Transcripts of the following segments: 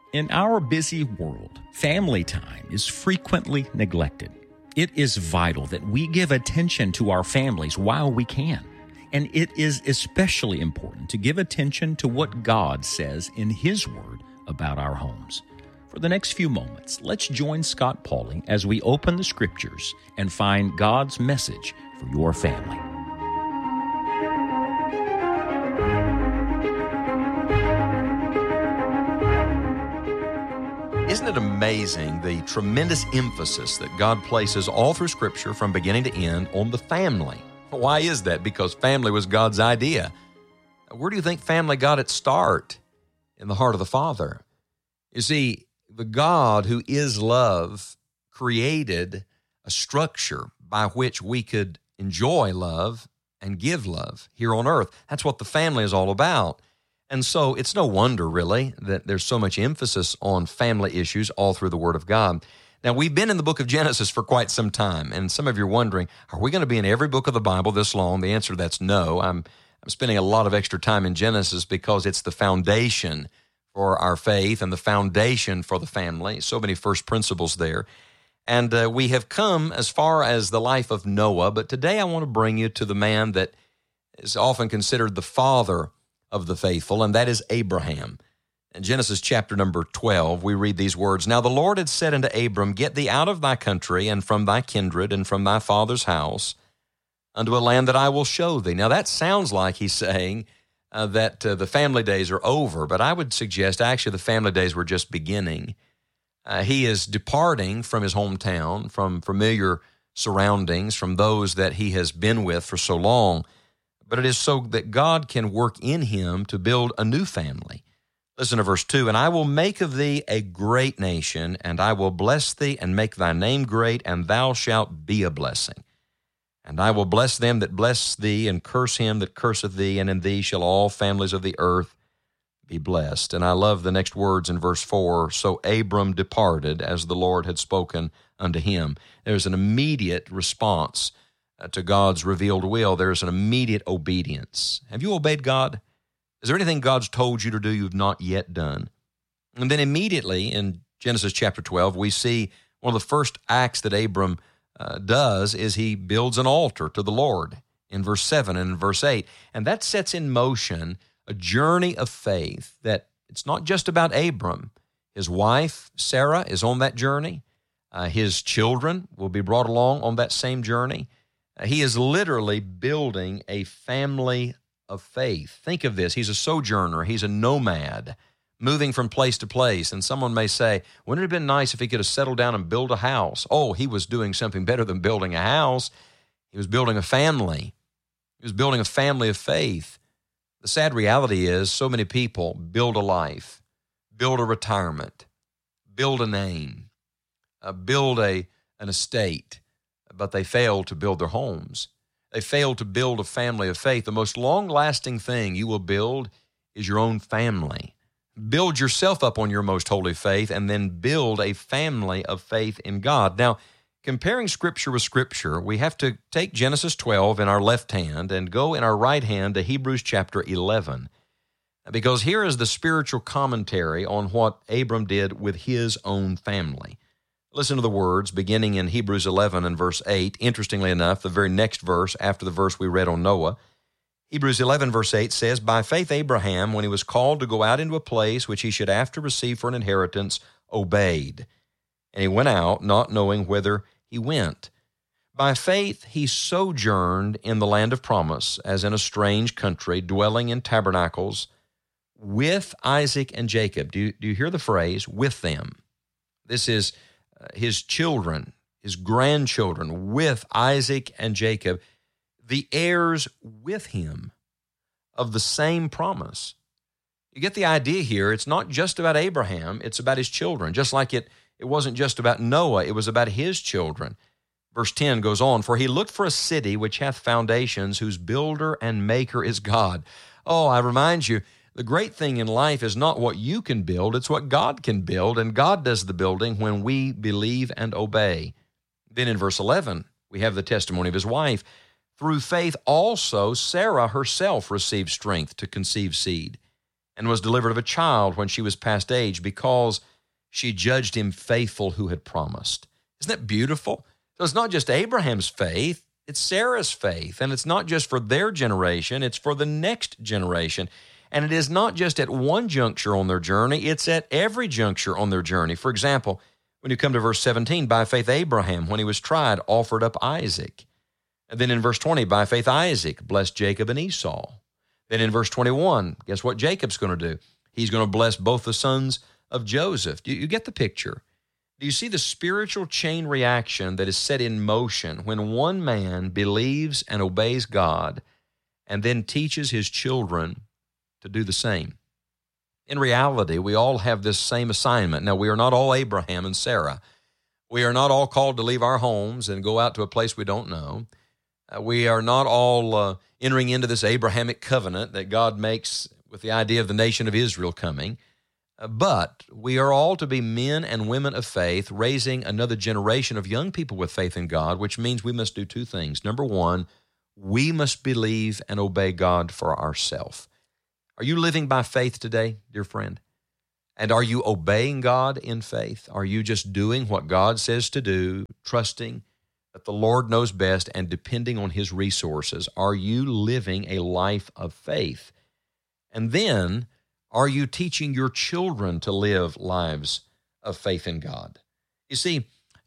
In our busy world, family time is frequently neglected. It is vital that we give attention to our families while we can. And it is especially important to give attention to what God says in His Word about our homes. For the next few moments, let's join Scott Pauley as we open the Scriptures and find God's message for your family. Isn't it amazing the tremendous emphasis that God places all through Scripture from beginning to end on the family? Why is that? Because family was God's idea. Where do you think family got its start? In the heart of the Father. You see, the God who is love created a structure by which we could enjoy love and give love here on earth. That's what the family is all about. And so it's no wonder, really, that there's so much emphasis on family issues all through the Word of God. Now, we've been in the book of Genesis for quite some time, and some of you are wondering, are we going to be in every book of the Bible this long? The answer to that's no. I'm spending a lot of extra time in Genesis because it's the foundation for our faith and the foundation for the family. So many first principles there. And we have come as far as the life of Noah, but today I want to bring you to the man that is often considered the father of the faithful, and that is Abraham. In Genesis chapter number 12, we read these words, "Now the Lord had said unto Abram, Get thee out of thy country, and from thy kindred, and from thy father's house, unto a land that I will show thee." Now that sounds like he's saying that the family days are over, but I would suggest actually the family days were just beginning. He is departing from his hometown, from familiar surroundings, from those that he has been with for so long, but it is so that God can work in him to build a new family. Listen to verse 2, "And I will make of thee a great nation, and I will bless thee and make thy name great, and thou shalt be a blessing. And I will bless them that bless thee, and curse him that curseth thee, and in thee shall all families of the earth be blessed." And I love the next words in verse 4, "So Abram departed as the Lord had spoken unto him." There's an immediate response to God's revealed will. There's an immediate obedience. Have you obeyed God? Is there anything God's told you to do you've not yet done? And then immediately in Genesis chapter 12, we see one of the first acts that Abram does is he builds an altar to the Lord in verse 7 and in verse 8. And that sets in motion a journey of faith that it's not just about Abram. His wife, Sarah, is on that journey. His children will be brought along on that same journey. He is literally building a family of faith. Think of this. He's a sojourner. He's a nomad, moving from place to place. And someone may say, wouldn't it have been nice if he could have settled down and built a house? Oh, he was doing something better than building a house. He was building a family. He was building a family of faith. The sad reality is so many people build a life, build a retirement, build a name, build an estate, but they fail to build their homes. They fail to build a family of faith. The most long-lasting thing you will build is your own family. Build yourself up on your most holy faith and then build a family of faith in God. Now, comparing Scripture with Scripture, we have to take Genesis 12 in our left hand and go in our right hand to Hebrews chapter 11, because here is the spiritual commentary on what Abram did with his own family. Listen to the words beginning in Hebrews 11 and verse 8. Interestingly enough, the very next verse after the verse we read on Noah, Hebrews 11 verse 8 says, "By faith Abraham, when he was called to go out into a place which he should after receive for an inheritance, obeyed. And he went out, not knowing whither he went. By faith he sojourned in the land of promise, as in a strange country, dwelling in tabernacles with Isaac and Jacob." Do you hear the phrase, with them? This is his children, his grandchildren, with Isaac and Jacob, the heirs with him of the same promise. You get the idea here. It's not just about Abraham, it's about his children. Just like it wasn't just about Noah, it was about his children. Verse 10 goes on, "For he looked for a city which hath foundations, whose builder and maker is God." Oh, I remind you, the great thing in life is not what you can build, it's what God can build, and God does the building when we believe and obey. Then in verse 11, we have the testimony of his wife. "Through faith also Sarah herself received strength to conceive seed, and was delivered of a child when she was past age, because she judged him faithful who had promised. Isn't that beautiful? So it's not just Abraham's faith, it's Sarah's faith. And it's not just for their generation, it's for the next generation. And it is not just at one juncture on their journey, it's at every juncture on their journey. For example, when you come to verse 17, by faith Abraham, when he was tried, offered up Isaac. And then in verse 20, by faith Isaac blessed Jacob and Esau. Then in verse 21, guess what Jacob's going to do? He's going to bless both the sons of Joseph. You get the picture. Do you see the spiritual chain reaction that is set in motion when one man believes and obeys God and then teaches his children to do the same? In reality, we all have this same assignment. Now, we are not all Abraham and Sarah. We are not all called to leave our homes and go out to a place we don't know. We are not all entering into this Abrahamic covenant that God makes with the idea of the nation of Israel coming. But we are all to be men and women of faith, raising another generation of young people with faith in God, which means we must do two things. Number one, we must believe and obey God for ourselves. Are you living by faith today, dear friend? And are you obeying God in faith? Are you just doing what God says to do, trusting that the Lord knows best and depending on His resources? Are you living a life of faith? And then, are you teaching your children to live lives of faith in God? You see,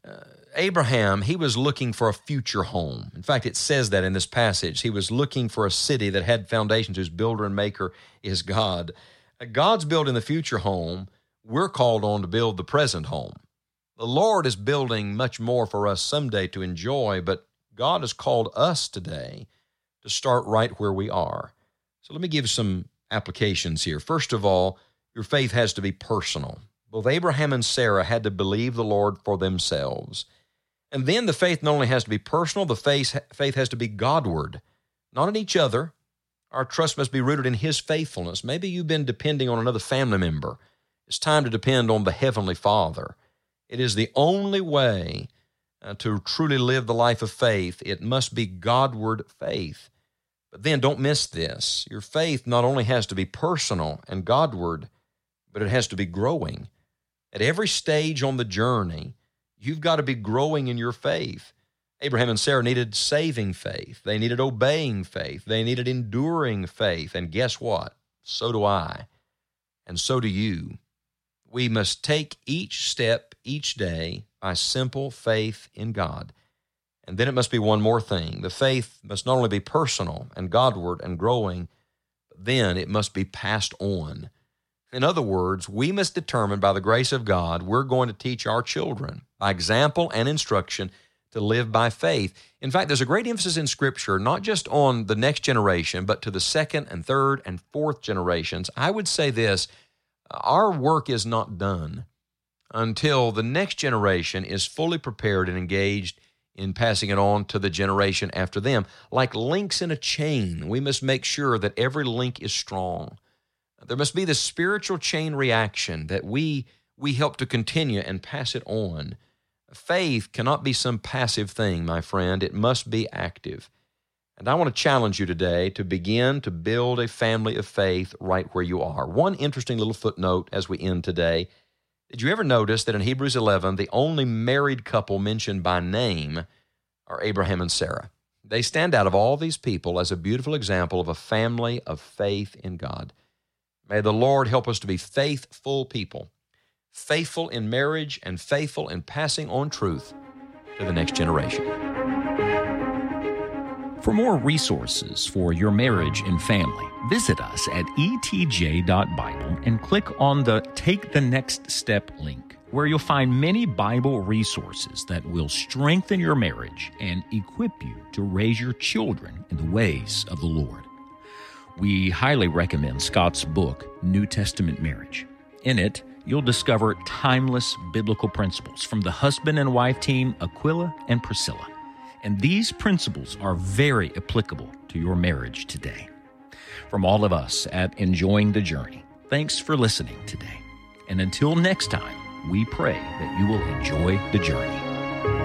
Abraham, he was looking for a future home. In fact, it says that in this passage. He was looking for a city that had foundations, whose builder and maker is God. God's building the future home. We're called on to build the present home. The Lord is building much more for us someday to enjoy, but God has called us today to start right where we are. So let me give some applications here. First of all, your faith has to be personal. Both Abraham and Sarah had to believe the Lord for themselves. And then the faith not only has to be personal, the faith has to be Godward, not in each other. Our trust must be rooted in His faithfulness. Maybe you've been depending on another family member. It's time to depend on the Heavenly Father. It is the only way to truly live the life of faith. It must be Godward faith. But then don't miss this. Your faith not only has to be personal and Godward, but it has to be growing. At every stage on the journey, you've got to be growing in your faith. Abraham and Sarah needed saving faith. They needed obeying faith. They needed enduring faith. And guess what? So do I. And so do you. We must take each step each day by simple faith in God. And then it must be one more thing. The faith must not only be personal and Godward and growing, but then it must be passed on. In other words, we must determine by the grace of God, we're going to teach our children by example and instruction to live by faith. In fact, there's a great emphasis in Scripture, not just on the next generation, but to the second and third and fourth generations. I would say this, our work is not done until the next generation is fully prepared and engaged in passing it on to the generation after them. Like links in a chain, we must make sure that every link is strong. There must be the spiritual chain reaction that we help to continue and pass it on. Faith cannot be some passive thing, my friend. It must be active. And I want to challenge you today to begin to build a family of faith right where you are. One interesting little footnote as we end today. Did you ever notice that in Hebrews 11, the only married couple mentioned by name are Abraham and Sarah? They stand out of all these people as a beautiful example of a family of faith in God. May the Lord help us to be faithful people, faithful in marriage and faithful in passing on truth to the next generation. For more resources for your marriage and family, visit us at etj.bible and click on the Take the Next Step link, where you'll find many Bible resources that will strengthen your marriage and equip you to raise your children in the ways of the Lord. We highly recommend Scott's book, New Testament Marriage. In it, you'll discover timeless biblical principles from the husband and wife team Aquila and Priscilla. And these principles are very applicable to your marriage today. From all of us at Enjoying the Journey, thanks for listening today. And until next time, we pray that you will enjoy the journey.